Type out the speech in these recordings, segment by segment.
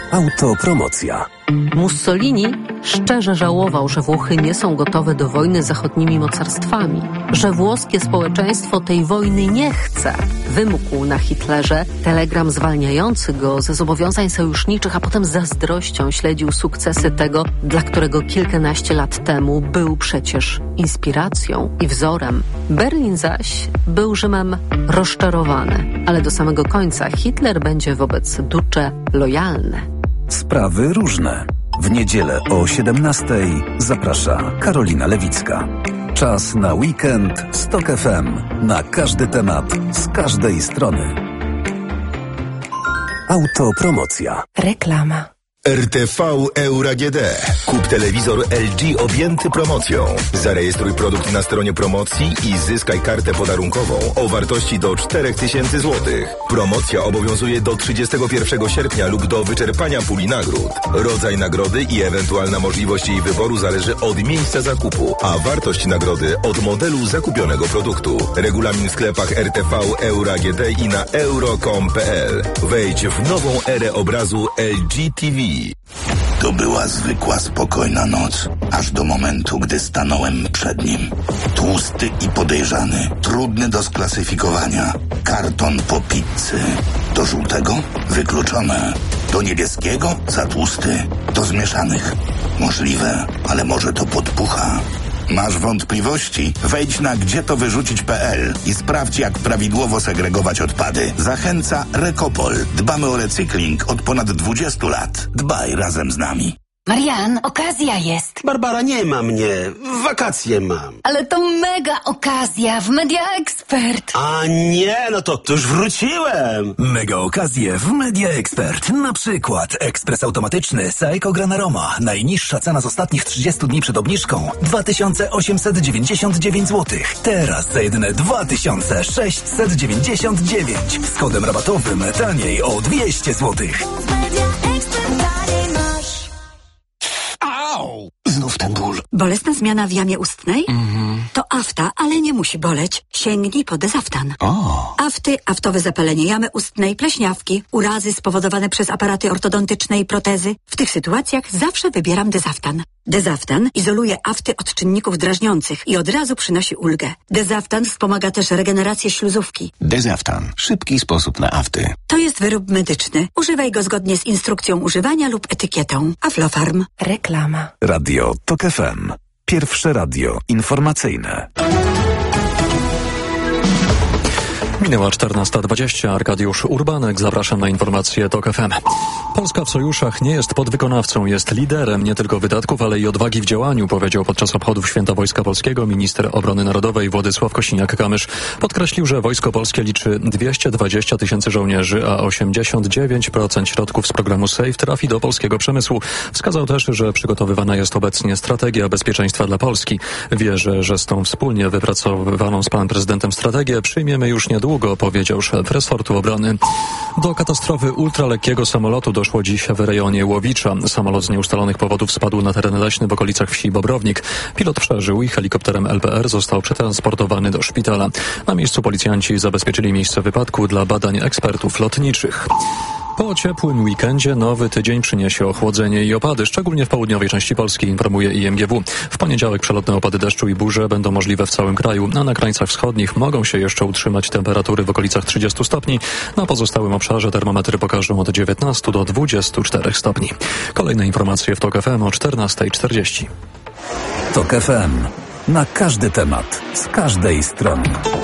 Autopromocja. Mussolini szczerze żałował, że Włochy nie są gotowe do wojny z zachodnimi mocarstwami, że włoskie społeczeństwo tej wojny nie chce. Wymógł na Hitlerze telegram zwalniający go ze zobowiązań sojuszniczych, a potem z zazdrością śledził sukcesy tego, dla którego kilkanaście lat temu był przecież inspiracją i wzorem. Berlin zaś był Rzymem rozczarowany, ale do samego końca Hitler będzie wobec Duce lojalny. Sprawy różne. W niedzielę o 17:00 zaprasza Karolina Lewicka. Czas na weekend z TOK FM. Na każdy temat, z każdej strony. Autopromocja. Reklama. RTV Euro AGD. Kup telewizor LG objęty promocją. Zarejestruj produkt na stronie promocji i zyskaj kartę podarunkową o wartości do 4000 zł. Promocja obowiązuje do 31 sierpnia lub do wyczerpania puli nagród. Rodzaj nagrody i ewentualna możliwość jej wyboru zależy od miejsca zakupu, a wartość nagrody od modelu zakupionego produktu. Regulamin w sklepach RTV Euro AGD i na euro.com.pl. Wejdź w nową erę obrazu LG TV. To była zwykła, spokojna noc, aż do momentu, gdy stanąłem przed nim. Tłusty i podejrzany, trudny do sklasyfikowania. Karton po pizzy. Do żółtego? Wykluczone. Do niebieskiego? Za tłusty. Do zmieszanych? Możliwe, ale może to podpucha. Masz wątpliwości? Wejdź na gdzietowyrzucić.pl i sprawdź, jak prawidłowo segregować odpady. Zachęca Recopol. Dbamy o recykling od ponad 20 lat. Dbaj razem z nami. Marian, okazja jest. Barbara, nie ma mnie. Wakacje mam. Ale to mega okazja w Media Expert. A nie, no to już wróciłem. Mega okazje w Media Expert. Na przykład ekspres automatyczny Seiko Granaroma. Najniższa cena z ostatnich 30 dni przed obniżką 2899 zł. Teraz za jedyne 2699. Z kodem rabatowym taniej o 200 zł. Znów ten ból. Bolesna zmiana w jamie ustnej? To afta, ale nie musi boleć. Sięgnij po Dezaftan. Afty, aftowe zapalenie jamy ustnej, pleśniawki, urazy spowodowane przez aparaty ortodontyczne i protezy. W tych sytuacjach zawsze wybieram Dezaftan. Dezaftan izoluje afty od czynników drażniących i od razu przynosi ulgę. Dezaftan wspomaga też regenerację śluzówki. Dezaftan. Szybki sposób na afty. To jest wyrób medyczny. Używaj go zgodnie z instrukcją używania lub etykietą. Aflofarm. Reklama. Radio TOK FM. Pierwsze radio informacyjne. Minęła 14:20. Arkadiusz Urbanek. Zapraszam na informacje TOK FM. Polska w sojuszach nie jest podwykonawcą, jest liderem nie tylko wydatków, ale i odwagi w działaniu, powiedział podczas obchodów Święta Wojska Polskiego minister obrony narodowej Władysław Kosiniak-Kamysz. Podkreślił, że Wojsko Polskie liczy 220 000 żołnierzy, a 89% środków z programu SAFE trafi do polskiego przemysłu. Wskazał też, że przygotowywana jest obecnie strategia bezpieczeństwa dla Polski. Wierzę, że z tą wspólnie wypracowywaną z panem prezydentem strategię przyjmiemy już niedługo, powiedział szef resortu obrony. Do katastrofy ultralekkiego samolotu doszło dziś w rejonie Łowicza. Samolot z nieustalonych powodów spadł na teren leśny w okolicach wsi Bobrownik. Pilot przeżył i helikopterem LPR został przetransportowany do szpitala. Na miejscu policjanci zabezpieczyli miejsce wypadku dla badań ekspertów lotniczych. Po ciepłym weekendzie nowy tydzień przyniesie ochłodzenie i opady, szczególnie w południowej części Polski, informuje IMGW. W poniedziałek przelotne opady deszczu i burze będą możliwe w całym kraju, a na krańcach wschodnich mogą się jeszcze utrzymać temperatury w okolicach 30 stopni. Na pozostałym obszarze termometry pokażą od 19 do 24 stopni. Kolejne informacje w TOK FM o 14:40. TOK FM. Na każdy temat, z każdej strony.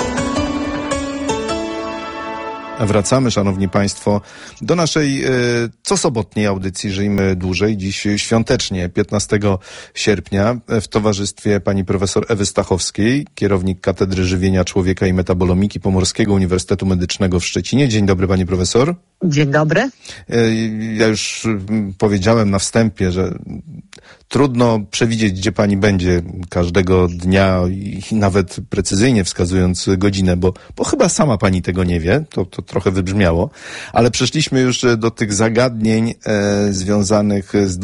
Wracamy, szanowni państwo, do naszej cosobotniej audycji Żyjmy Dłużej. Dziś świątecznie, 15 sierpnia, w towarzystwie pani profesor Ewy Stachowskiej, kierownik Katedry Żywienia Człowieka i Metabolomiki Pomorskiego Uniwersytetu Medycznego w Szczecinie. Dzień dobry, pani profesor. Dzień dobry. Ja już powiedziałem na wstępie, że trudno przewidzieć, gdzie pani będzie każdego dnia i nawet precyzyjnie wskazując godzinę, bo chyba sama pani tego nie wie, to trochę wybrzmiało, ale przeszliśmy już do tych zagadnień związanych z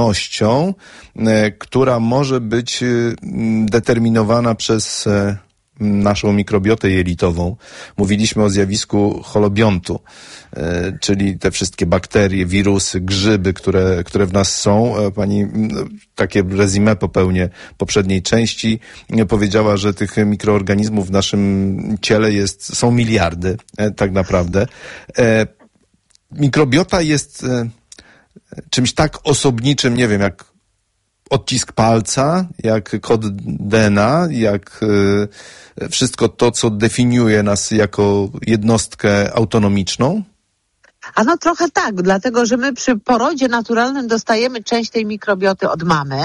długowiecznością, która może być determinowana przez naszą mikrobiotę jelitową. Mówiliśmy o zjawisku holobiontu, czyli te wszystkie bakterie, wirusy, grzyby, które w nas są. Pani takie rezumé popełnię poprzedniej części. Powiedziała, że tych mikroorganizmów w naszym ciele są miliardy, tak naprawdę. Mikrobiota jest czymś tak osobniczym, nie wiem, jak odcisk palca, jak kod DNA, jak wszystko to, co definiuje nas jako jednostkę autonomiczną? A no trochę tak, dlatego że my przy porodzie naturalnym dostajemy część tej mikrobioty od mamy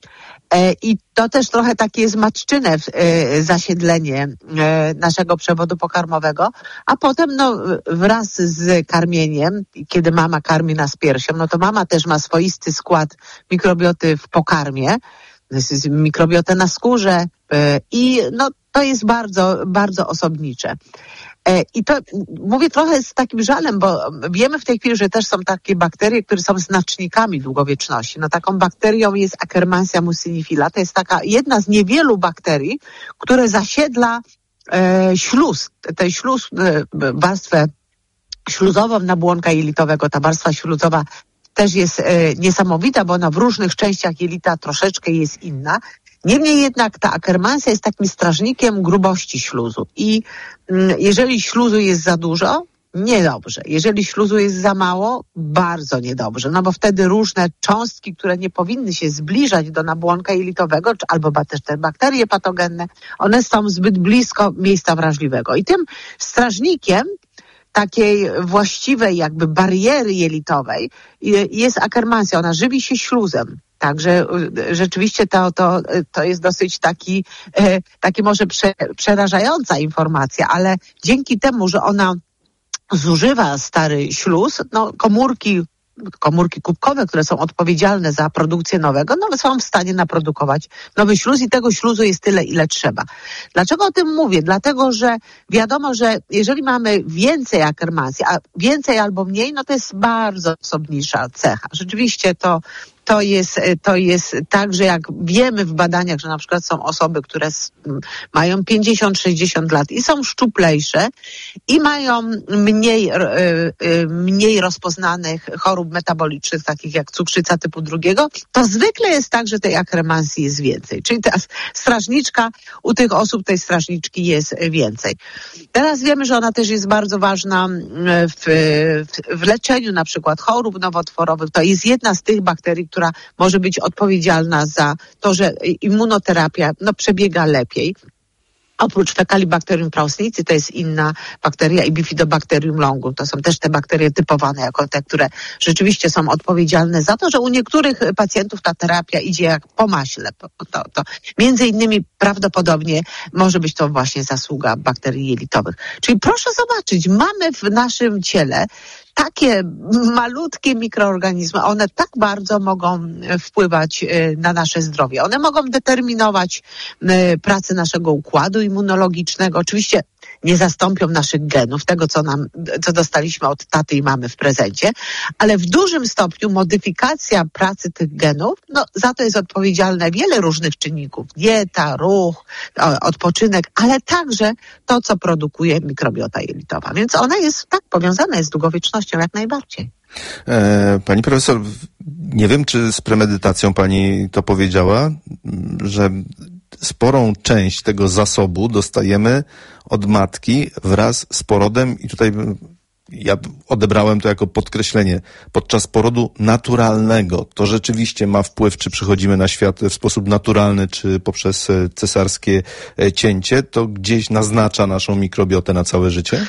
i to też trochę takie jest matczyne zasiedlenie naszego przewodu pokarmowego, a potem wraz z karmieniem, kiedy mama karmi nas piersią, no to mama też ma swoisty skład mikrobioty w pokarmie, mikrobiotę na skórze i to jest bardzo, bardzo osobnicze. I to mówię trochę z takim żalem, bo wiemy w tej chwili, że też są takie bakterie, które są znacznikami długowieczności. Taką bakterią jest Akkermansia mucinifila. To jest taka jedna z niewielu bakterii, które zasiedla śluz. Ten śluz, warstwę śluzową nabłonka jelitowego. Ta warstwa śluzowa też jest niesamowita, bo ona w różnych częściach jelita troszeczkę jest inna. Niemniej jednak ta Akkermansia jest takim strażnikiem grubości śluzu i jeżeli śluzu jest za dużo, niedobrze. Jeżeli śluzu jest za mało, bardzo niedobrze, bo wtedy różne cząstki, które nie powinny się zbliżać do nabłonka jelitowego, albo też te bakterie patogenne, one są zbyt blisko miejsca wrażliwego. I tym strażnikiem takiej właściwej jakby bariery jelitowej jest Akkermansia. Ona żywi się śluzem. Także rzeczywiście to jest dosyć taki może przerażająca informacja, ale dzięki temu, że ona zużywa stary śluz, komórki kubkowe, które są odpowiedzialne za produkcję nowego, są w stanie naprodukować nowy śluz i tego śluzu jest tyle, ile trzeba. Dlaczego o tym mówię? Dlatego, że wiadomo, że jeżeli mamy więcej Akkermansi, a więcej albo mniej, to jest bardzo osobnicza cecha. Rzeczywiście to jest tak, że jak wiemy w badaniach, że na przykład są osoby, które mają 50-60 lat i są szczuplejsze i mają mniej rozpoznanych chorób metabolicznych, takich jak cukrzyca typu 2, to zwykle jest tak, że tej Akkermansii jest więcej. Czyli ta strażniczka, u tych osób tej strażniczki jest więcej. Teraz wiemy, że ona też jest bardzo ważna w leczeniu na przykład chorób nowotworowych. To jest jedna z tych bakterii, która może być odpowiedzialna za to, że immunoterapia przebiega lepiej. Oprócz Fecalibacterium prausnicy to jest inna bakteria i Bifidobacterium longum. To są też te bakterie typowane jako te, które rzeczywiście są odpowiedzialne za to, że u niektórych pacjentów ta terapia idzie jak po maśle. To między innymi prawdopodobnie może być to właśnie zasługa bakterii jelitowych. Czyli proszę zobaczyć, mamy w naszym ciele takie malutkie mikroorganizmy, one tak bardzo mogą wpływać na nasze zdrowie. One mogą determinować pracę naszego układu immunologicznego. Oczywiście nie zastąpią naszych genów, tego co dostaliśmy od taty i mamy w prezencie, ale w dużym stopniu modyfikacja pracy tych genów, za to jest odpowiedzialne wiele różnych czynników. Dieta, ruch, odpoczynek, ale także to, co produkuje mikrobiota jelitowa. Więc ona jest tak powiązana jest z długowiecznością jak najbardziej. Pani profesor, nie wiem, czy z premedytacją pani to powiedziała, że sporą część tego zasobu dostajemy od matki wraz z porodem i tutaj ja odebrałem to jako podkreślenie. Podczas porodu naturalnego to rzeczywiście ma wpływ, czy przychodzimy na świat w sposób naturalny, czy poprzez cesarskie cięcie. To gdzieś naznacza naszą mikrobiotę na całe życie?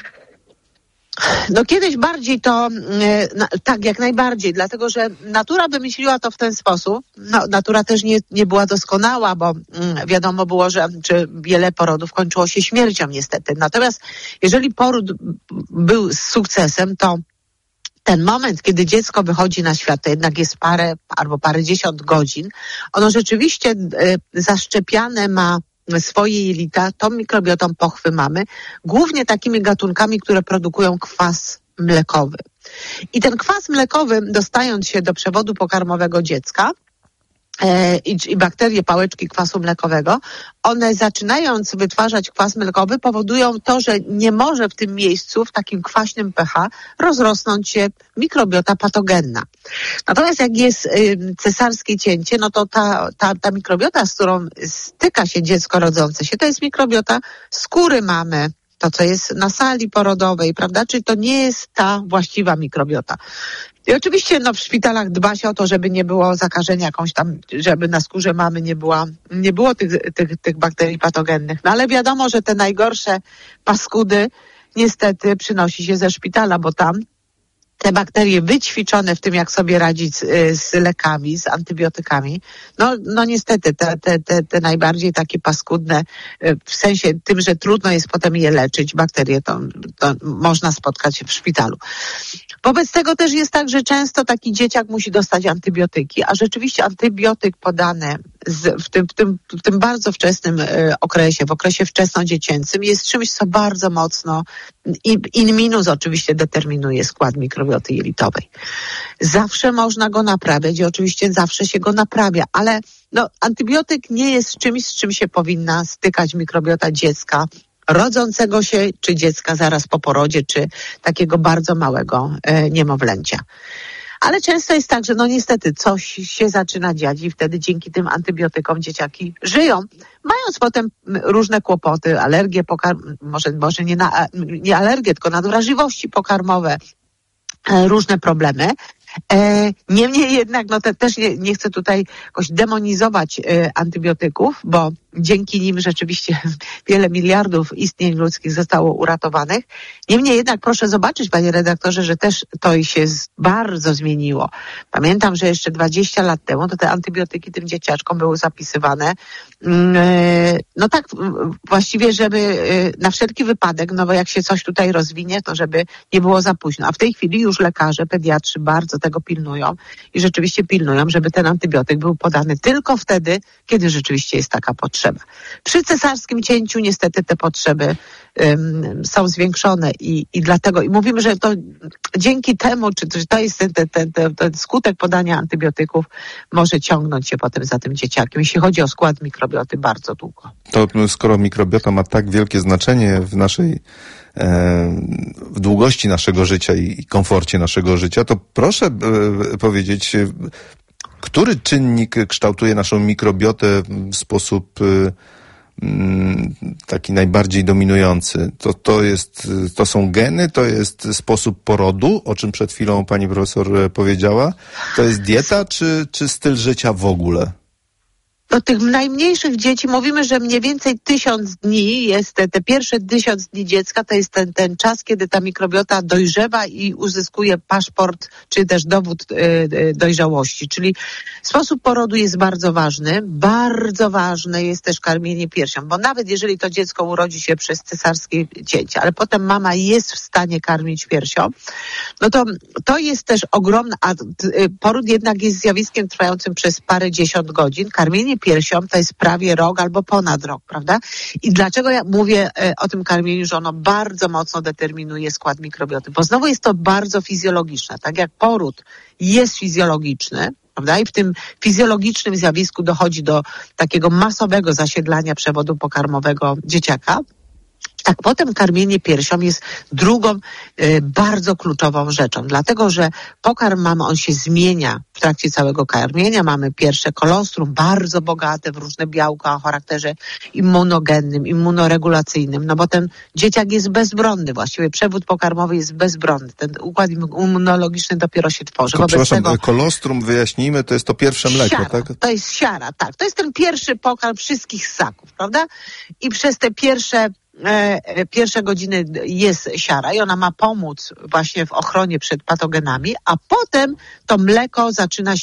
Kiedyś bardziej tak, jak najbardziej, dlatego że natura wymyśliła to w ten sposób. Natura też nie była doskonała, bo wiadomo było, że wiele porodów kończyło się śmiercią niestety. Natomiast jeżeli poród był z sukcesem, to ten moment, kiedy dziecko wychodzi na świat, to jednak jest parę albo parędziesiąt godzin, ono rzeczywiście zaszczepiane ma swoje jelita, tą mikrobiotą pochwy mamy, głównie takimi gatunkami, które produkują kwas mlekowy. I ten kwas mlekowy, dostając się do przewodu pokarmowego dziecka, i bakterie pałeczki kwasu mlekowego, one zaczynając wytwarzać kwas mlekowy powodują to, że nie może w tym miejscu, w takim kwaśnym pH rozrosnąć się mikrobiota patogenna. Natomiast jak jest cesarskie cięcie, no to ta mikrobiota, z którą styka się dziecko rodzące się, to jest mikrobiota skóry mamy, to co jest na sali porodowej, prawda? Czyli to nie jest ta właściwa mikrobiota. I oczywiście w szpitalach dba się o to, żeby nie było zakażenia jakąś tam, żeby na skórze mamy nie było tych bakterii patogennych. No ale wiadomo, że te najgorsze paskudy niestety przynosi się ze szpitala, bo tam te bakterie wyćwiczone w tym, jak sobie radzić z lekami, z antybiotykami, no niestety te najbardziej takie paskudne, w sensie tym, że trudno jest potem je leczyć, bakterie to można spotkać w szpitalu. Wobec tego też jest tak, że często taki dzieciak musi dostać antybiotyki, a rzeczywiście antybiotyk podany w tym bardzo wczesnym okresie, w okresie wczesnodziecięcym jest czymś, co bardzo mocno in minus oczywiście determinuje skład mikrobioty jelitowej. Zawsze można go naprawiać i oczywiście zawsze się go naprawia, ale antybiotyk nie jest czymś, z czym się powinna stykać mikrobiota dziecka rodzącego się, czy dziecka zaraz po porodzie, czy takiego bardzo małego niemowlęcia. Ale często jest tak, że niestety coś się zaczyna dziać i wtedy dzięki tym antybiotykom dzieciaki żyją, mając potem różne kłopoty, alergie, może nie alergie, tylko nadwrażliwości pokarmowe, różne problemy. Niemniej jednak, też nie chcę tutaj jakoś demonizować antybiotyków, bo dzięki nim rzeczywiście wiele miliardów istnień ludzkich zostało uratowanych. Niemniej jednak proszę zobaczyć, panie redaktorze, że też to się bardzo zmieniło. Pamiętam, że jeszcze 20 lat temu to te antybiotyki tym dzieciaczkom były zapisywane tak właściwie, żeby na wszelki wypadek, bo jak się coś tutaj rozwinie, to żeby nie było za późno. A w tej chwili już lekarze, pediatrzy bardzo tego pilnują i rzeczywiście pilnują, żeby ten antybiotyk był podany tylko wtedy, kiedy rzeczywiście jest taka potrzeba. Przy cesarskim cięciu niestety te potrzeby są zwiększone i dlatego, i mówimy, że to dzięki temu, czy to jest ten skutek podania antybiotyków może ciągnąć się potem za tym dzieciakiem, jeśli chodzi o skład mikrobioty bardzo długo. To skoro mikrobiota ma tak wielkie znaczenie w długości naszego życia i komforcie naszego życia, to proszę powiedzieć, który czynnik kształtuje naszą mikrobiotę w sposób taki najbardziej dominujący? To są geny, to jest sposób porodu, o czym przed chwilą pani profesor powiedziała, to jest dieta, czy styl życia w ogóle? Do tych najmniejszych dzieci mówimy, że mniej więcej 1000 dni jest, te pierwsze 1000 dni dziecka to jest ten czas, kiedy ta mikrobiota dojrzewa i uzyskuje paszport, czy też dowód dojrzałości. Czyli sposób porodu jest bardzo ważny. Bardzo ważne jest też karmienie piersią, bo nawet jeżeli to dziecko urodzi się przez cesarskie cięcie, ale potem mama jest w stanie karmić piersią, to jest też ogromna, a poród jednak jest zjawiskiem trwającym przez parędziesiąt godzin. Karmienie piersią to jest prawie rok albo ponad rok, prawda? I dlaczego ja mówię o tym karmieniu, że ono bardzo mocno determinuje skład mikrobioty? Bo znowu jest to bardzo fizjologiczne. Tak jak poród jest fizjologiczny, prawda? I w tym fizjologicznym zjawisku dochodzi do takiego masowego zasiedlania przewodu pokarmowego dzieciaka. Tak, potem karmienie piersią jest drugą bardzo kluczową rzeczą, dlatego że pokarm mamy, on się zmienia w trakcie całego karmienia. Mamy pierwsze kolostrum, bardzo bogate w różne białka o charakterze immunogennym, immunoregulacyjnym, bo ten dzieciak jest bezbronny, właściwie przewód pokarmowy jest bezbronny. Ten układ immunologiczny dopiero się tworzy. Kolostrum, wyjaśnijmy, to jest to pierwsze mleko, siara, tak? To jest siara, tak. To jest ten pierwszy pokarm wszystkich ssaków, prawda? I przez te pierwsze godziny jest siara i ona ma pomóc właśnie w ochronie przed patogenami, a potem to mleko zaczyna